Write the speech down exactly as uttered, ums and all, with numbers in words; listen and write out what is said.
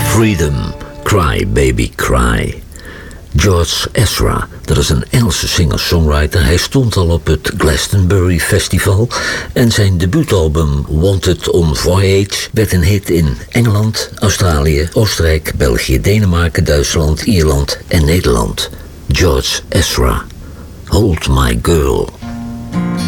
Freedom, Cry Baby Cry. George Ezra, dat is een Engelse singer-songwriter. Hij stond al op het Glastonbury Festival en zijn debuutalbum Wanted on Voyage werd een hit in Engeland, Australië, Oostenrijk, België, Denemarken, Duitsland, Ierland en Nederland. George Ezra, Hold My Girl.